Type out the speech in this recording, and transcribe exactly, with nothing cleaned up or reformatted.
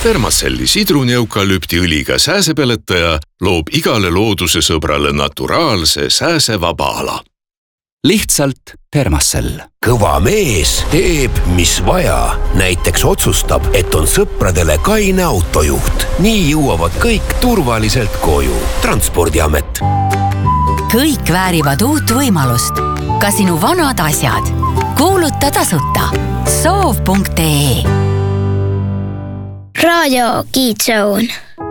Thermacelli sidruni-eukalüptiõliga sääsepeletaja loob igale looduse sõbrale naturaalse sääsevaba ala. Lihtsalt Thermacell. Kõva mees teeb, mis vaja. Näiteks otsustab, et on sõpradele kaine autojuht. Nii jõuavad kõik turvaliselt koju. Transpordiamet. Kõik väärivad uut võimalust. Ka sinu vanad asjad. Kuuluta tasuta. soov punkt ee. Radio Kids Zone.